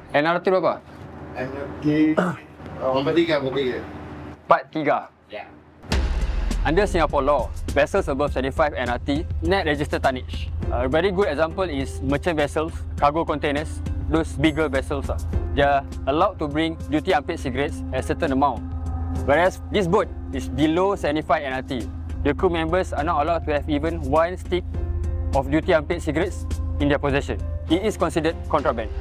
NRT berapa? NRT bertiga. Part 3. Ya. Under Singapore law, vessels above 75 NRT net register tonnage. A very good example is merchant vessels, cargo containers, those bigger vessels. They are allowed to bring duty unpaid cigarettes at a certain amount. Whereas this boat is below 75 NRT. The crew members are not allowed to have even one stick of duty unpaid cigarettes in their possession. It is considered contraband.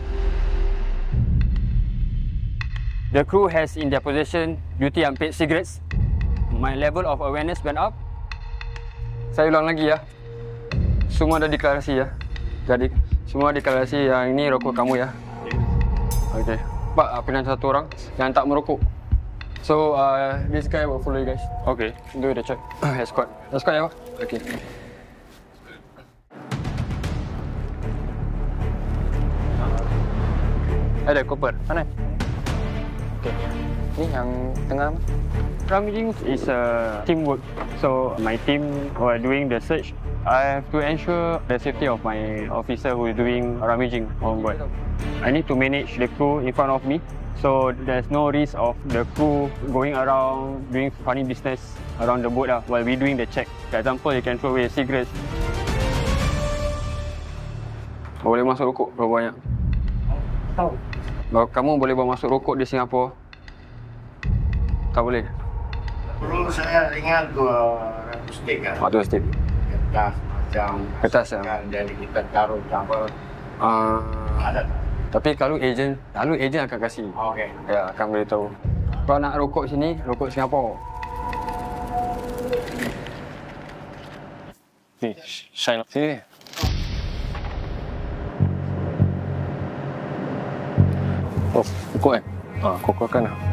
The crew has in their possession duty unpaid cigarettes. My level of awareness went up. Saya ulang lagi ya. Semua dah deklarasi ya. Jadi semua deklarasi yang ini rokok kamu ya. Okay. Pak, pilihan satu orang yang tak merokok. So this guy will follow you guys. Okay. Do the check. Escort. Escort ya Pak. Okay. Ada koper. Mana? Okay. Ni yang tengah. Rummaging is a teamwork. So my team who are doing the search, I have to ensure the safety of my officer who is doing rummaging on board. I need to manage the crew in front of me, so there's no risk of the crew going around doing funny business around the boat while we doing the check. For example, you can throw away cigarettes. Boleh masuk rokok berapa banyak? Tahu. Kamu boleh bawa masuk rokok di Singapura? Tak boleh? Dulu saya ingat 200 stick kan. 200 stick. Kertas macam. Kertas ya? Jadi kita taruh campur. Ada tak? Tapi kalau ejen akan kasih. Okey. Ya, akan beritahu. Kalau nak rokok sini, rokok Singapura. Ni, shine sini. Oh, rokok kan? Kokok kan lah.